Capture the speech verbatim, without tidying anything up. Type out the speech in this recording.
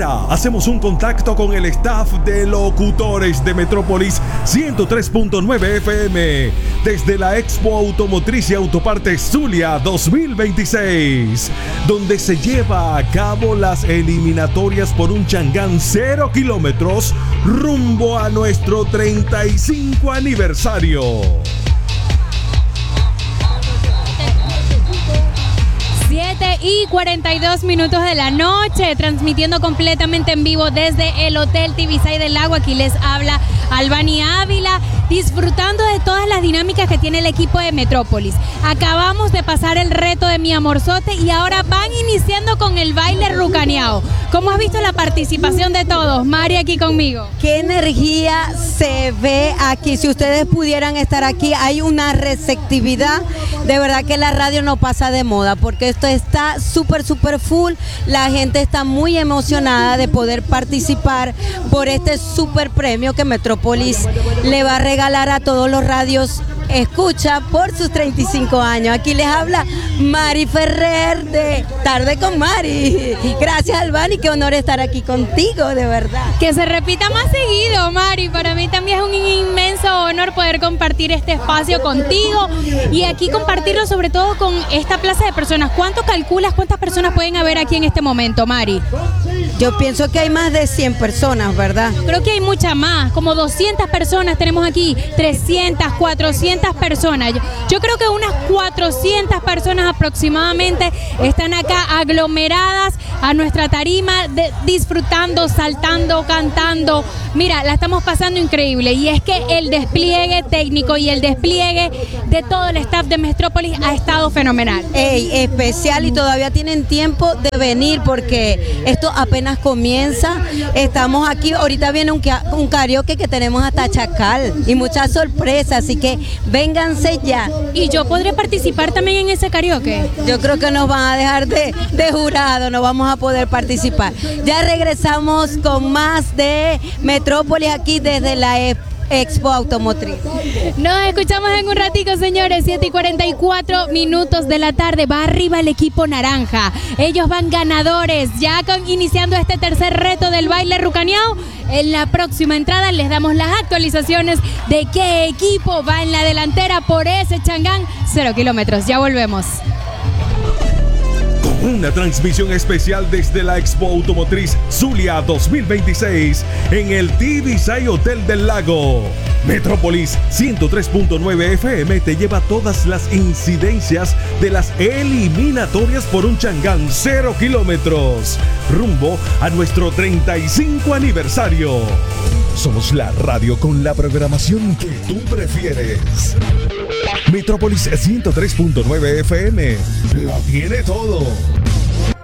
Ahora hacemos un contacto con el staff de locutores de Metrópolis ciento tres punto nueve F M desde la Expo Automotriz y Autopartes Zulia dos mil veintiséis, donde se lleva a cabo las eliminatorias por un Changán cero kilómetros rumbo a nuestro treinta y cinco aniversario. siete y cuarenta y dos minutos de la noche, transmitiendo completamente en vivo desde el Hotel Tibisay del Lago. Aquí les habla Albany Ávila, disfrutando de todas las dinámicas que tiene el equipo de Metrópolis. Acabamos de pasar el reto de Mi Amorzote y ahora van iniciando con el baile rucaneado. ¿Cómo has visto la participación de todos? Mari, aquí conmigo. ¿Qué energía se ve aquí? Si ustedes pudieran estar aquí, hay una receptividad. De verdad que la radio no pasa de moda, porque esto está súper, súper full. La gente está muy emocionada de poder participar por este súper premio que Metrópolis le va a regalar a todos los radios escucha por sus treinta y cinco años. Aquí les habla Mari Ferrer de Tarde con Mari. Gracias, Albany, qué honor estar aquí contigo, de verdad. Que se repita más seguido, Mari. Para mí también es un inmenso honor poder compartir este espacio contigo y aquí compartirlo sobre todo con esta plaza de personas. ¿Cuánto calculas, cuántas personas pueden haber aquí en este momento, Mari? Yo pienso que hay más de cien personas, ¿verdad? Creo que hay muchas más, como doscientas personas tenemos aquí, trescientas, cuatrocientas personas. Yo, yo creo que unas cuatrocientas personas aproximadamente están acá aglomeradas a nuestra tarima, de, disfrutando, saltando, cantando. Mira, la estamos pasando increíble y es que el despliegue técnico y el despliegue de todo el staff de Metrópolis ha estado fenomenal. Ey, especial, y todavía tienen tiempo de venir porque esto apenas comienza. Estamos aquí, ahorita viene un, un karaoke que tenemos hasta Chacal y muchas sorpresas, así que vénganse ya. ¿Y yo podré participar también en ese karaoke? Yo creo que nos van a dejar de, de jurado, no vamos a poder participar. Ya regresamos con más de Metrópolis aquí desde la Expo Automotriz. Nos escuchamos en un ratico, señores. Siete y cuarenta y cuatro minutos de la tarde. Va arriba el equipo naranja. Ellos van ganadores, ya con, iniciando este tercer reto del baile rucaneado. En la próxima entrada les damos las actualizaciones de qué equipo va en la delantera por ese Changán cero kilómetros. Ya volvemos. Una transmisión especial desde la Expo Automotriz Zulia dos mil veintiséis en el Tibisay Hotel del Lago. Metrópolis ciento tres punto nueve F M te lleva todas las incidencias de las eliminatorias por un Changán cero kilómetros rumbo a nuestro treinta y cinco aniversario. Somos la radio con la programación que tú prefieres. Metrópolis ciento tres punto nueve F M lo tiene todo.